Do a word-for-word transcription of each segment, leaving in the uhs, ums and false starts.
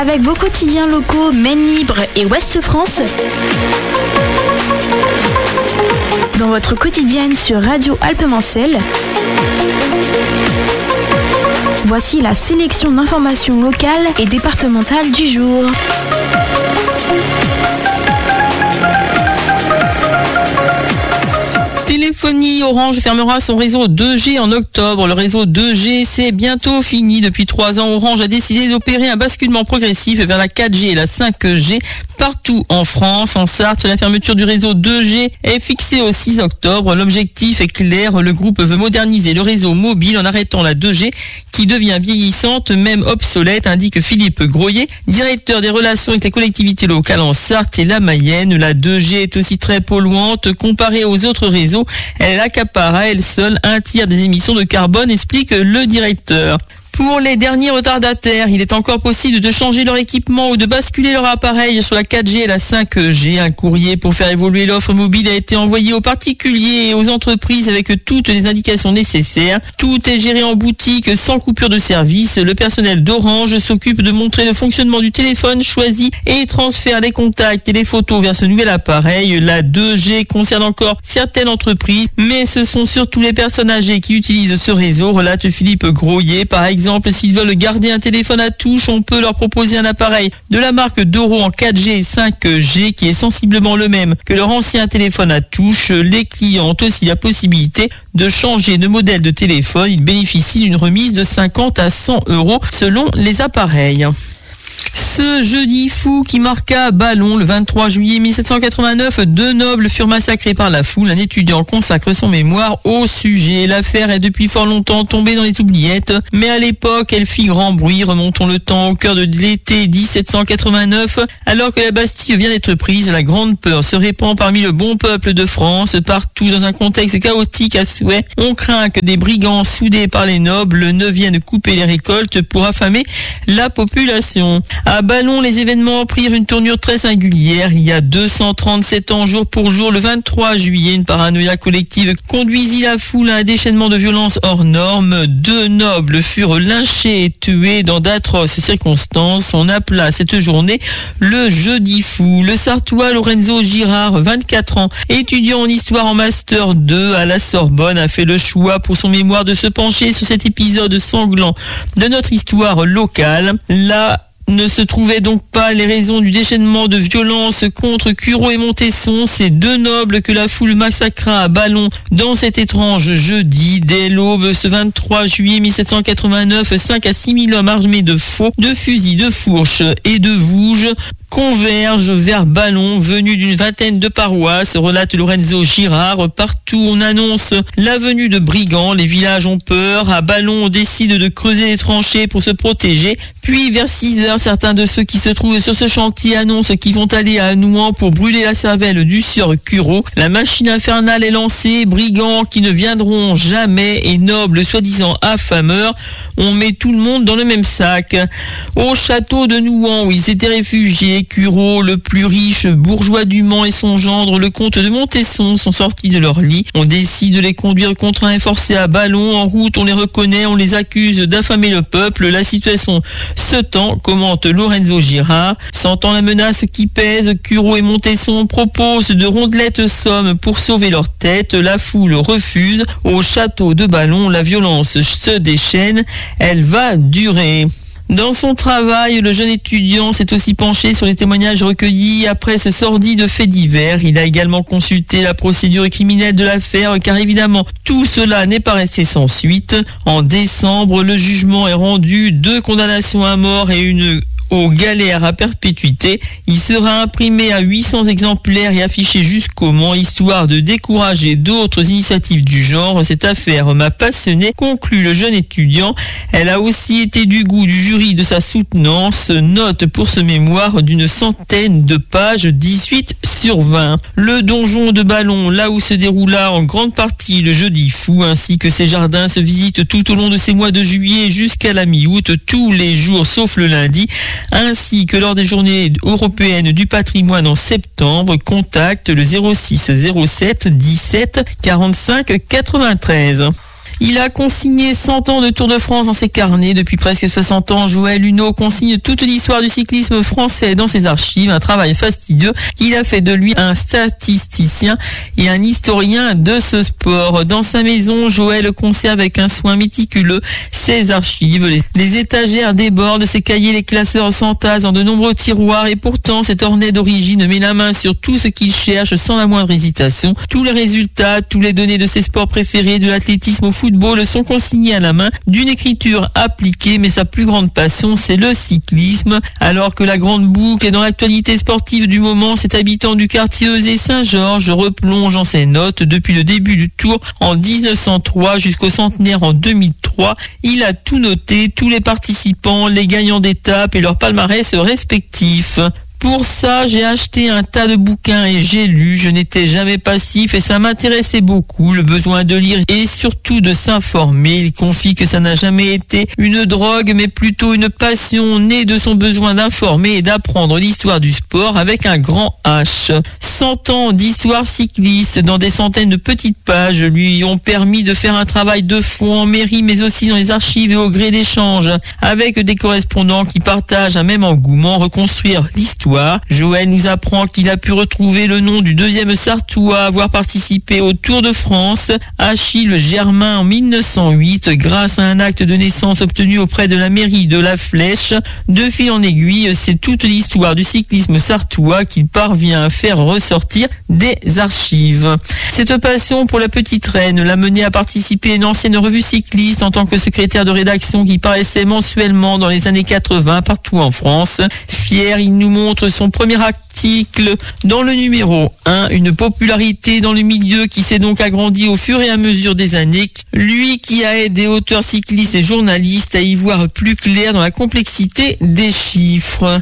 Avec vos quotidiens locaux Maine Libre et Ouest France, dans votre quotidienne sur Radio Alpes-Mancelles, voici la sélection d'informations locales et départementales du jour. Téléphonie, Orange fermera son réseau deux G en octobre. Le réseau deux G, c'est bientôt fini. Depuis trois ans, Orange a décidé d'opérer un basculement progressif vers la quatre G et la cinq G partout en France. En Sarthe, la fermeture du réseau deux G est fixée au six octobre. L'objectif est clair. Le groupe veut moderniser le réseau mobile en arrêtant la deux G qui devient vieillissante, même obsolète, indique Philippe Groyer, directeur des relations avec les collectivités locales en Sarthe et la Mayenne. La deux G est aussi très polluante comparée aux autres réseaux. Elle accapare à elle seule un tiers des émissions de carbone, explique le directeur. Pour les derniers retardataires, il est encore possible de changer leur équipement ou de basculer leur appareil sur la quatre G et la cinq G. Un courrier pour faire évoluer l'offre mobile a été envoyé aux particuliers et aux entreprises avec toutes les indications nécessaires. Tout est géré en boutique sans coupure de service. Le personnel d'Orange s'occupe de montrer le fonctionnement du téléphone choisi et transfère les contacts et les photos vers ce nouvel appareil. La deux G concerne encore certaines entreprises, mais ce sont surtout les personnes âgées qui utilisent ce réseau, relate Philippe Groyer. Par exemple, Exemple, s'ils veulent garder un téléphone à touche, on peut leur proposer un appareil de la marque Doro en quatre G et cinq G qui est sensiblement le même que leur ancien téléphone à touche. Les clients ont aussi la possibilité de changer de modèle de téléphone. Ils bénéficient d'une remise de cinquante à cent euros selon les appareils. Ce jeudi fou qui marqua à Ballon le vingt-trois juillet mille sept cent quatre-vingt-neuf, deux nobles furent massacrés par la foule. Un étudiant consacre son mémoire au sujet. L'affaire est depuis fort longtemps tombée dans les oubliettes, mais à l'époque, elle fit grand bruit. Remontons le temps au cœur de l'été dix-sept cent quatre-vingt-neuf. Alors que la Bastille vient d'être prise, la grande peur se répand parmi le bon peuple de France. Partout dans un contexte chaotique à souhait, on craint que des brigands soudés par les nobles ne viennent couper les récoltes pour affamer la population. À Ballon, les événements prirent une tournure très singulière. Il y a deux cent trente-sept ans, jour pour jour, le vingt-trois juillet, une paranoïa collective conduisit la foule à un déchaînement de violence hors norme. Deux nobles furent lynchés et tués dans d'atroces circonstances. On appela cette journée le jeudi fou. Le Sartois Lorenzo Girard, vingt-quatre ans, étudiant en histoire en master deux à la Sorbonne, a fait le choix pour son mémoire de se pencher sur cet épisode sanglant de notre histoire locale. Là, ne se trouvaient donc pas les raisons du déchaînement de violence contre Cureau et Montesson, ces deux nobles que la foule massacra à Ballon dans cet étrange jeudi. Dès l'aube, ce vingt-trois juillet mille sept cent quatre-vingt-neuf, cinq à six mille hommes armés de faux, de fusils, de fourches et de vouges convergent vers Ballon, venus d'une vingtaine de paroisses, relate Lorenzo Girard. Partout, on annonce la venue de brigands. Les villages ont peur. À Ballon, on décide de creuser des tranchées pour se protéger. Puis, vers six heures, certains de ceux qui se trouvent sur ce chantier annoncent qu'ils vont aller à Nouan pour brûler la cervelle du sieur Cureau. La machine infernale est lancée. Brigands qui ne viendront jamais et nobles soi-disant affameurs. On met tout le monde dans le même sac. Au château de Nouan, où ils étaient réfugiés, Cureau, le plus riche bourgeois du Mans et son gendre, le comte de Montesson, sont sortis de leur lit. On décide de les conduire contraints et forcés à Ballon. En route, on les reconnaît, on les accuse d'affamer le peuple. La situation se tend, commente Lorenzo Girard. Sentant la menace qui pèse, Cureau et Montesson proposent de rondelettes sommes pour sauver leur tête. La foule refuse. Au château de Ballon, la violence se déchaîne. Elle va durer. Dans son travail, le jeune étudiant s'est aussi penché sur les témoignages recueillis après ce sordide fait divers. Il a également consulté la procédure criminelle de l'affaire, car évidemment, tout cela n'est pas resté sans suite. En décembre, le jugement est rendu, deux condamnations à mort et une aux galères à perpétuité. Il sera imprimé à huit cents exemplaires et affiché jusqu'au Mans, histoire de décourager d'autres initiatives du genre. Cette affaire m'a passionné, conclut le jeune étudiant. Elle a aussi été du goût du jury de sa soutenance. Note pour ce mémoire d'une centaine de pages, dix-huit sur vingt. Le donjon de Ballon, là où se déroula en grande partie le jeudi fou, ainsi que ses jardins, se visitent tout au long de ces mois de juillet jusqu'à la mi-août, tous les jours sauf le lundi, ainsi que lors des journées européennes du patrimoine en septembre. Contacte le zéro six zéro sept dix-sept quarante-cinq quatre-vingt-treize. Il a consigné cent ans de Tour de France dans ses carnets. Depuis presque soixante ans, Joël Huneau consigne toute l'histoire du cyclisme français dans ses archives. Un travail fastidieux qui a fait de lui un statisticien et un historien de ce sport. Dans sa maison, Joël conserve avec un soin méticuleux ses archives. Les, les étagères débordent, ses cahiers, les classeurs s'entassent dans de nombreux tiroirs et pourtant cet ornet d'origine met la main sur tout ce qu'il cherche sans la moindre hésitation. Tous les résultats, toutes les données de ses sports préférés, de l'athlétisme au football, sont consignés à la main d'une écriture appliquée, mais sa plus grande passion, c'est le cyclisme. Alors que la grande boucle est dans l'actualité sportive du moment, cet habitant du quartier Euzé-Saint-Georges replonge en ses notes depuis le début du Tour en dix-neuf cent trois jusqu'au centenaire en deux mille trois. Il a tout noté, tous les participants, les gagnants d'étapes et leurs palmarès respectifs. Pour ça, j'ai acheté un tas de bouquins et j'ai lu. Je n'étais jamais passif et ça m'intéressait beaucoup, le besoin de lire et surtout de s'informer. Il confie que ça n'a jamais été une drogue, mais plutôt une passion née de son besoin d'informer et d'apprendre l'histoire du sport avec un grand H. cent ans d'histoire cycliste dans des centaines de petites pages lui ont permis de faire un travail de fond en mairie, mais aussi dans les archives et au gré d'échanges avec des correspondants qui partagent un même engouement, reconstruire l'histoire. Joël nous apprend qu'il a pu retrouver le nom du deuxième Sarthois à avoir participé au Tour de France, Achille Germain en mille neuf cent huit, grâce à un acte de naissance obtenu auprès de la mairie de La Flèche. De fil en aiguille, c'est toute l'histoire du cyclisme sarthois qu'il parvient à faire ressortir des archives. Cette passion pour la petite reine l'a mené à participer à une ancienne revue cycliste en tant que secrétaire de rédaction qui paraissait mensuellement dans les années quatre-vingts partout en France. Fier, il nous montre son premier article dans le numéro un, une popularité dans le milieu qui s'est donc agrandie au fur et à mesure des années. Lui qui a aidé auteurs cyclistes et journalistes à y voir plus clair dans la complexité des chiffres.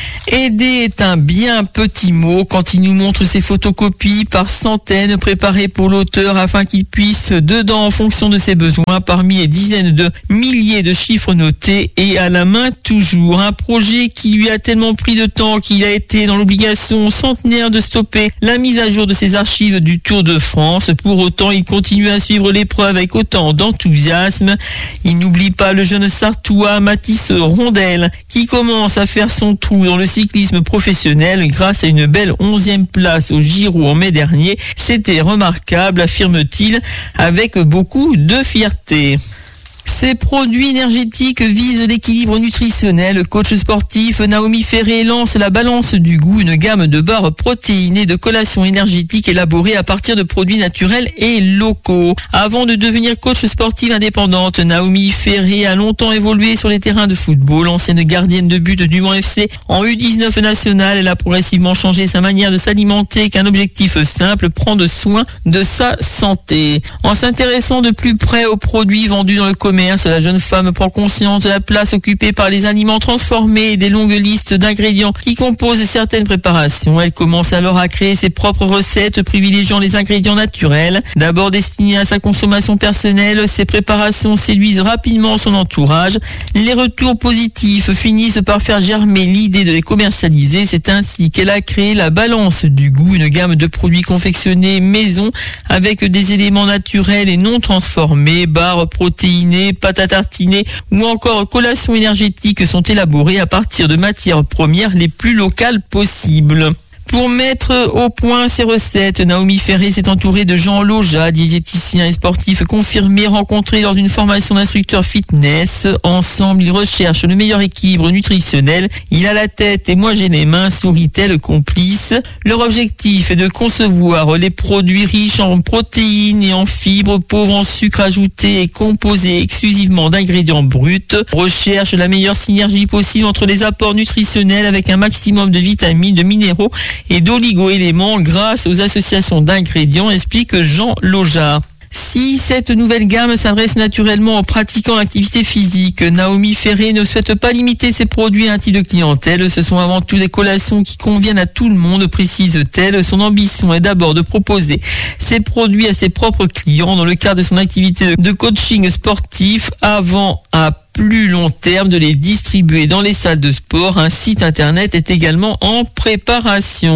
Aider est un bien petit mot quand il nous montre ses photocopies par centaines préparées pour l'auteur afin qu'il puisse dedans en fonction de ses besoins parmi les dizaines de milliers de chiffres notés et à la main toujours. Un projet qui lui a tellement pris de temps qu'il a été dans l'obligation centenaire de stopper la mise à jour de ses archives du Tour de France. Pour autant, il continue à suivre l'épreuve avec autant d'enthousiasme. Il n'oublie pas le jeune Sarthois Mathis Rondel qui commence à faire son trou dans le cyclisme professionnel grâce à une belle onzième place au Giro en mai dernier. C'était remarquable, affirme-t-il avec beaucoup de fierté. Ces produits énergétiques visent l'équilibre nutritionnel. Coach sportif, Naomi Ferré lance la balance du goût, une gamme de barres protéinées de collations énergétiques élaborées à partir de produits naturels et locaux. Avant de devenir coach sportive indépendante, Naomi Ferré a longtemps évolué sur les terrains de football. Ancienne gardienne de but du Mans F C en U dix-neuf national, elle a progressivement changé sa manière de s'alimenter avec un objectif simple, prendre soin de sa santé. En s'intéressant de plus près aux produits vendus dans le commerce, la jeune femme prend conscience de la place occupée par les aliments transformés et des longues listes d'ingrédients qui composent certaines préparations. Elle commence alors à créer ses propres recettes, privilégiant les ingrédients naturels. D'abord destinées à sa consommation personnelle, ces préparations séduisent rapidement son entourage. Les retours positifs finissent par faire germer l'idée de les commercialiser. C'est ainsi qu'elle a créé la balance du goût, une gamme de produits confectionnés maison avec des éléments naturels et non transformés, barres protéinées, pâtes à tartiner ou encore collations énergétiques sont élaborées à partir de matières premières les plus locales possibles. Pour mettre au point ces recettes, Naomi Ferré s'est entourée de Jean Loja, diététicien et sportif confirmé, rencontré lors d'une formation d'instructeur fitness. Ensemble, ils recherchent le meilleur équilibre nutritionnel. Il a la tête et moi j'ai les mains, sourit-elle complice. Leur objectif est de concevoir les produits riches en protéines et en fibres, pauvres en sucre ajouté et composés exclusivement d'ingrédients bruts. Recherche la meilleure synergie possible entre les apports nutritionnels avec un maximum de vitamines, de minéraux et d'oligo-éléments grâce aux associations d'ingrédients, explique Jean Loja. Si cette nouvelle gamme s'adresse naturellement aux pratiquants d'activité physique, Naomi Ferré ne souhaite pas limiter ses produits à un type de clientèle. Ce sont avant tout des collations qui conviennent à tout le monde, précise-t-elle. Son ambition est d'abord de proposer ses produits à ses propres clients dans le cadre de son activité de coaching sportif avant à plus long terme de les distribuer dans les salles de sport. Un site internet est également en préparation.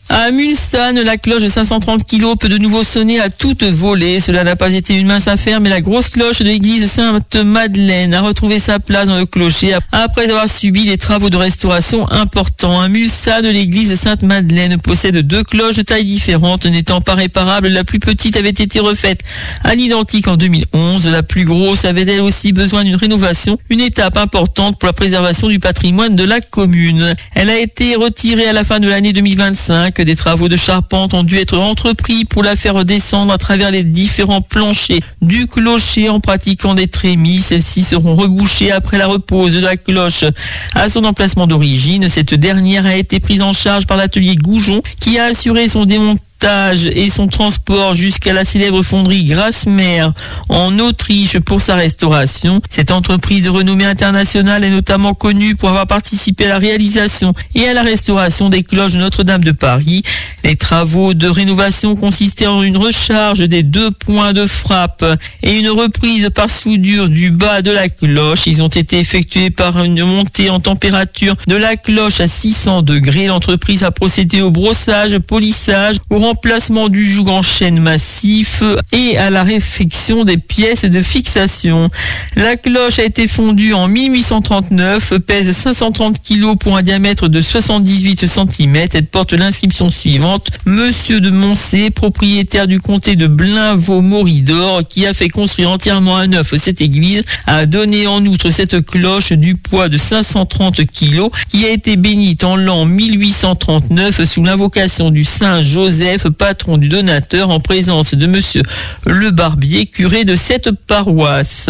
À Mulsanne, la cloche de cinq cent trente kilos peut de nouveau sonner à toute volée. Cela n'a pas été une mince affaire, mais la grosse cloche de l'église Sainte-Madeleine a retrouvé sa place dans le clocher après avoir subi des travaux de restauration importants. À Mulsanne, l'église Sainte-Madeleine possède deux cloches de taille différente, n'étant pas réparables. La plus petite avait été refaite à l'identique en deux mille onze. La plus grosse avait elle aussi besoin d'une rénovation, une étape importante pour la préservation du patrimoine de la commune. Elle a été retirée à la fin de l'année deux mille vingt-cinq. Que des travaux de charpente ont dû être entrepris pour la faire descendre à travers les différents planchers du clocher en pratiquant des trémies. Celles-ci seront rebouchées après la repose de la cloche à son emplacement d'origine. Cette dernière a été prise en charge par l'atelier Goujon qui a assuré son démontage et son transport jusqu'à la célèbre fonderie Grasmer en Autriche pour sa restauration. Cette entreprise de renommée internationale est notamment connue pour avoir participé à la réalisation et à la restauration des cloches de Notre-Dame de Paris. Les travaux de rénovation consistaient en une recharge des deux points de frappe et une reprise par soudure du bas de la cloche. Ils ont été effectués par une montée en température de la cloche à six cents degrés. L'entreprise a procédé au brossage, polissage, au remplacement du joug en chêne massif et à la réfection des pièces de fixation. La cloche a été fondue en mille huit cent trente-neuf, pèse cinq cent trente kilos pour un diamètre de soixante-dix-huit centimètres. Elle porte l'inscription suivante: Monsieur de Moncé, propriétaire du comté de Blainvaux-Moridor, qui a fait construire entièrement à neuf cette église, a donné en outre cette cloche du poids de cinq cent trente kilos, qui a été bénite en l'an mille huit cent trente-neuf sous l'invocation du Saint Joseph, patron du donateur, en présence de Monsieur Le Barbier, curé de cette paroisse.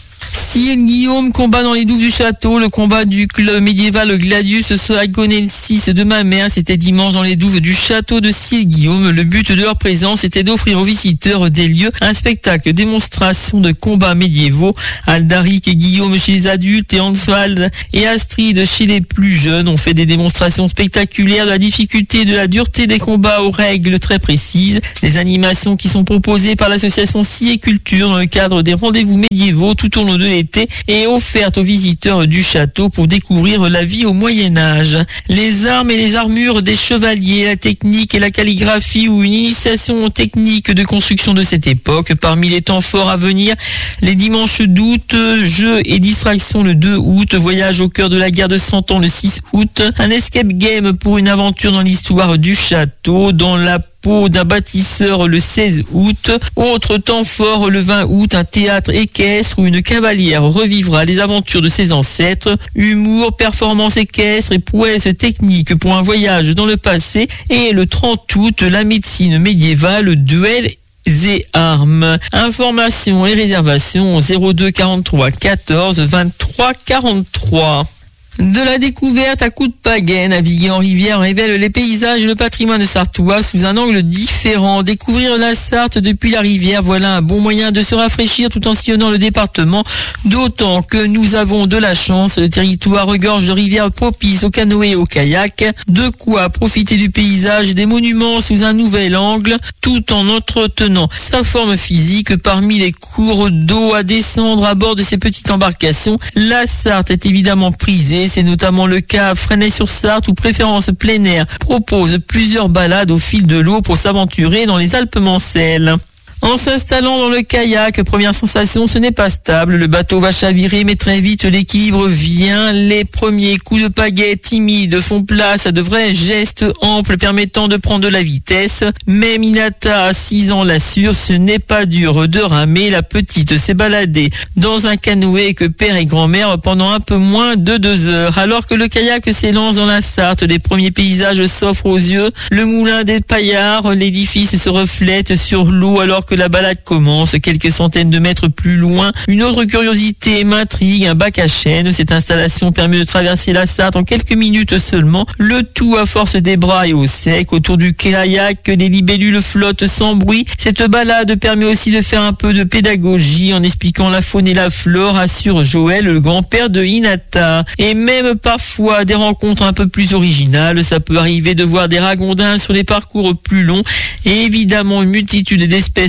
Cyril Guillaume combat dans les douves du château. Le combat du club médiéval Gladius Solagonensis de Mamers, c'était dimanche dans les douves du château de Cyril Guillaume. Le but de leur présence était d'offrir aux visiteurs des lieux un spectacle démonstration de combats médiévaux. Aldaric et Guillaume chez les adultes et Answald et Astrid chez les plus jeunes ont fait des démonstrations spectaculaires de la difficulté et de la dureté des combats aux règles très précises. Des animations qui sont proposées par l'association Scie et Culture dans le cadre des rendez-vous médiévaux tout au long de l'été et offerte aux visiteurs du château pour découvrir la vie au Moyen-Âge. Les armes et les armures des chevaliers, la technique et la calligraphie ou une initiation technique de construction de cette époque. Parmi les temps forts à venir, les dimanches d'août, jeux et distractions le deux août, voyage au cœur de la guerre de Cent Ans le six août, un escape game pour une aventure dans l'histoire du château, dans la peau d'un bâtisseur le seize août. Autre temps fort le vingt août, un théâtre équestre où une cavalière revivra les aventures de ses ancêtres. Humour, performance équestre et prouesse technique pour un voyage dans le passé. Et le trente août, la médecine médiévale, duel et armes. Informations et réservations zéro deux quarante-trois quatorze vingt-trois quarante-trois. De la découverte à coups de pagaie, naviguer en rivière révèle les paysages et le patrimoine de Sarthois sous un angle différent. Découvrir la Sarthe depuis la rivière, voilà un bon moyen de se rafraîchir tout en sillonnant le département. D'autant que nous avons de la chance, le territoire regorge de rivières propices au canoë et au kayak. De quoi profiter du paysage et des monuments sous un nouvel angle, tout en entretenant sa forme physique. Parmi les cours d'eau à descendre à bord de ces petites embarcations, la Sarthe est évidemment prisée. C'est notamment le cas à Fresnay-sur-Sarthe où Préférence plein air propose plusieurs balades au fil de l'eau pour s'aventurer dans les Alpes-Mancelles. En s'installant dans le kayak, première sensation, ce n'est pas stable. Le bateau va chavirer, mais très vite l'équilibre vient. Les premiers coups de pagaie timides font place à de vrais gestes amples permettant de prendre de la vitesse. Mais Minata, à six ans, l'assure, ce n'est pas dur de ramer. La petite s'est baladée dans un canoë que père et grand-mère pendant un peu moins de deux heures. Alors que le kayak s'élance dans la Sarthe, les premiers paysages s'offrent aux yeux. Le moulin des Paillards, l'édifice se reflète sur l'eau alors que la balade commence. Quelques centaines de mètres plus loin, une autre curiosité m'intrigue, un bac à chêne. Cette installation permet de traverser la Sarthe en quelques minutes seulement, le tout à force des bras et au sec. Autour du kayak, les libellules flottent sans bruit. Cette balade permet aussi de faire un peu de pédagogie en expliquant la faune et la flore, assure Joël, le grand-père de Hinata. Et même parfois des rencontres un peu plus originales. Ça peut arriver de voir des ragondins sur les parcours plus longs et évidemment une multitude d'espèces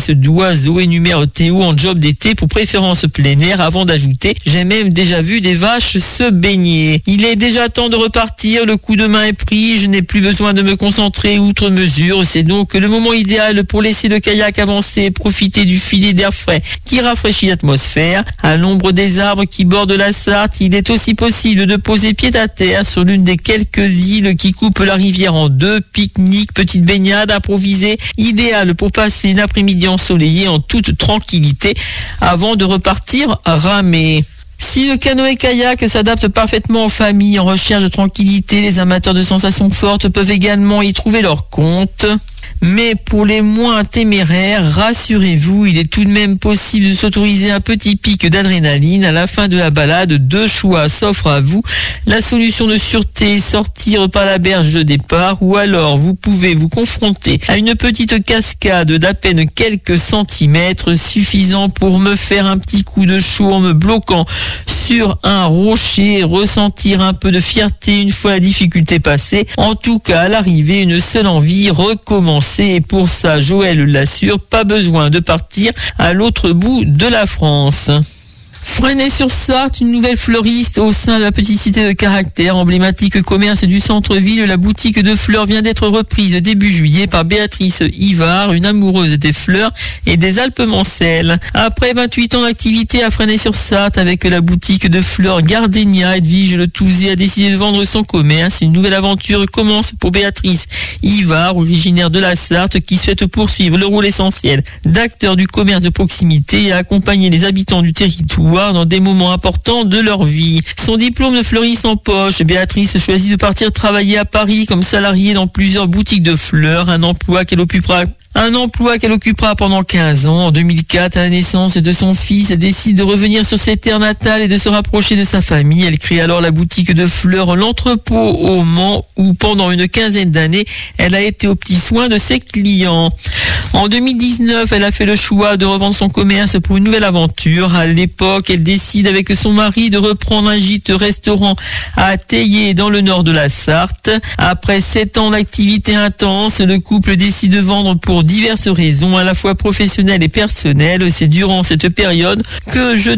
service d'oiseaux, énumère Théo en job d'été pour préférence plein air, avant d'ajouter « J'ai même déjà vu des vaches se baigner ». Il est déjà temps de repartir, le coup de main est pris, je n'ai plus besoin de me concentrer outre mesure. C'est donc le moment idéal pour laisser le kayak avancer et profiter du filet d'air frais qui rafraîchit l'atmosphère. À l'ombre des arbres qui bordent la Sarthe, il est aussi possible de poser pied à terre sur l'une des quelques îles qui coupent la rivière en deux. Pique-nique, petite baignade improvisée, idéal pour passer une après-midi ensoleillée en toute tranquillité avant de repartir ramer. Si le canoë-kayak s'adapte parfaitement aux familles en recherche de tranquillité, les amateurs de sensations fortes peuvent également y trouver leur compte. Mais pour les moins téméraires, rassurez-vous, il est tout de même possible de s'autoriser un petit pic d'adrénaline. À la fin de la balade, deux choix s'offrent à vous. La solution de sûreté, sortir par la berge de départ, ou alors vous pouvez vous confronter à une petite cascade d'à peine quelques centimètres, suffisant pour me faire un petit coup de chaud en me bloquant sur un rocher, ressentir un peu de fierté une fois la difficulté passée. En tout cas, à l'arrivée, une seule envie, recommencer. Et pour ça, Joël l'assure, pas besoin de partir à l'autre bout de la France. Fresnay-sur-Sarthe, une nouvelle fleuriste au sein de la petite cité de caractère, emblématique commerce du centre-ville. La boutique de fleurs vient d'être reprise début juillet par Béatrice Yvard, une amoureuse des fleurs et des Alpes-Mancelles. Après vingt-huit ans d'activité à Fresnay-sur-Sarthe avec la boutique de fleurs Gardenia, Edwige Le Touzé a décidé de vendre son commerce. Une nouvelle aventure commence pour Béatrice Yvard, originaire de la Sarthe, qui souhaite poursuivre le rôle essentiel d'acteur du commerce de proximité et accompagner les habitants du territoire dans des moments importants de leur vie. Son diplôme de fleuriste en poche, Béatrice choisit de partir travailler à Paris comme salariée dans plusieurs boutiques de fleurs, un emploi qu'elle occupera Un emploi qu'elle occupera pendant quinze ans. En deux mille quatre, à la naissance de son fils, elle décide de revenir sur ses terres natales et de se rapprocher de sa famille. Elle crée alors la boutique de fleurs L'Entrepôt au Mans, où pendant une quinzaine d'années, elle a été aux petits soins de ses clients. En deux mille dix-neuf, elle a fait le choix de revendre son commerce pour une nouvelle aventure. À l'époque, elle décide avec son mari de reprendre un gîte-restaurant à Théier dans le nord de la Sarthe. Après sept ans d'activité intense, le couple décide de vendre pour diverses raisons, à la fois professionnelles et personnelles. C'est durant cette période que je